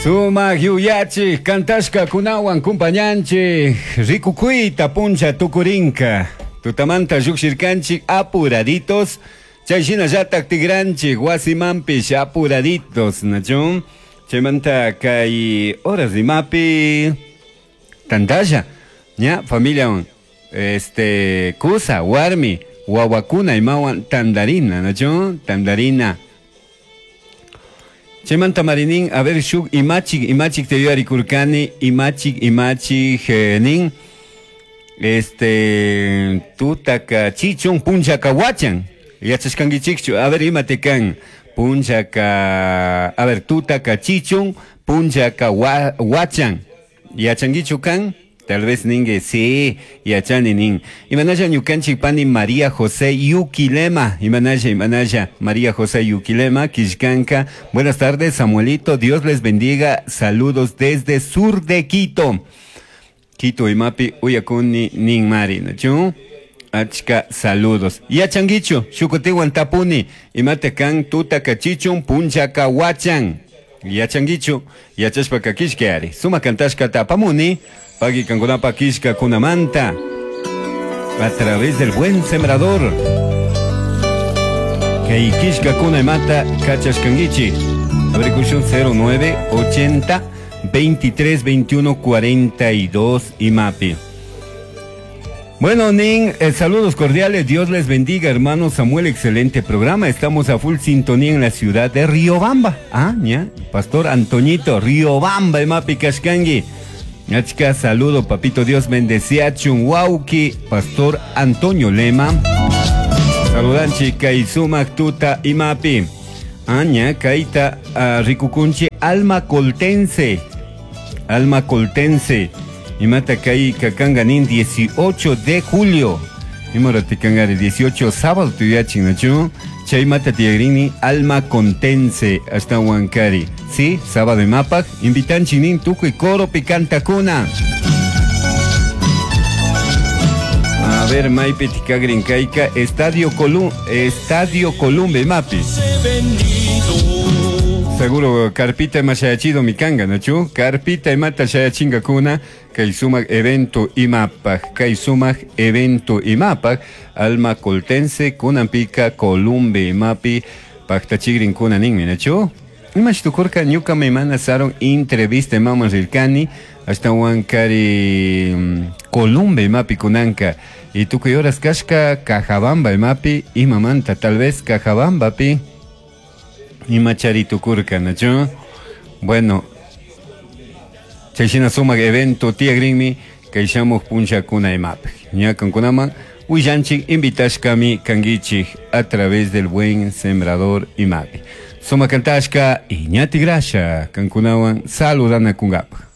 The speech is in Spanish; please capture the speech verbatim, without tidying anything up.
Sumak yuyachi, kantashka kunawan kumpanyanchi, rikukuita puncha tukurinka, tutamanta llushirkanchik apuraditos, chayshina llatak tigranchik wasimampish apuraditos, nachun, chaymanta kay horas rimapi, tantalla, ña, familia, este, kusa, warmi, wawakuna imawan tandarina, nachun, tandarina. Chemanta marinin, a ver, shuk imachik, imachik te yari kurkani, imachik, imachik, eh, nin, este, tutaka chichon, punchaka wachan, yachashkangi chikchu, a ver, imate kan, punchaka, a ver, tutaka chichon, punchaka wa, wachan, yachangichu kan, tal vez ninge, sí, yachani nin. Imanaya ñukanchik pani María José Yukilema. Imanaya, Imanaya, María José Yukilema, Kishkanka. Buenas tardes, Samuelito. Dios les bendiga. Saludos desde sur de Quito. Quito Imapi, Uyakuni, Nin Mari, ¿no? Achka, saludos. Yachangichu, Shukotiwan Tapuni. Imate kan tuta kachichun punchaka wachan. Yachangichu, yachashpaka kishkeari. Suma kantashka tapamuni. Pagi Kangunapa Kishka Kunamanta a través del buen sembrador. Que Kishka Kunamata Kachashkangichi. Abricushun cero nueve ochenta veintitrés veintiuno cuarenta y dos Imapi. Bueno, Nin, eh, saludos cordiales, Dios les bendiga, hermano Samuel, excelente programa. Estamos a full sintonía en la ciudad de Riobamba. Ah, ya, Pastor Antoñito, Riobamba, Imapi Kashkangi. Achka, saludo, papito Dios bendecía, Chunwauki, Pastor Antonio Lema. Saludanchi, Kaisumak Tuta Imapi. Aña, Kaita, uh, Rikukunchi, Alma Coltense. Alma Coltense. Imata Kai Kakanganin, dieciocho de julio. Imorati Kangari, dieciocho sábado, tuyachin, nachu. Chaymata Tiagrini, Alma Contense, hasta Huancari. Sí, sábado de Mapac, invitan chinin, tuco y coro picanta cuna. A ver, Maipet Kagrin Kaika, Estadio Colum, Estadio Columbe Mapi. Seguro, Carpita y Mashayachido Mikanga, ¿no? Carpita y Mata Shayachinga Kuna, Kaisumak Evento Imapac, Kaisumak Evento Imapac, Alma Coltense, Kunampica, Columbe Imapi, Pactachigrin Kuna Ning, ¿no? Imash tukurka ñuka me manasaron entrevista mama rilkani hasta Huancari Columbe Mapi kunanka y tu que horas kashka Cajabamba Mapi y mamanta tal vez Cajabamba pi y machari tukurka, ¿no? Bueno, chayshina suma evento tía grinmi que llamamos puncha kuna Mapi ña con kunaman uyanchik invitashkami kangichik a través del buen sembrador Mapi. Soma Kantashka y Ñati Grasha, Cancunawan, saludana Kungap.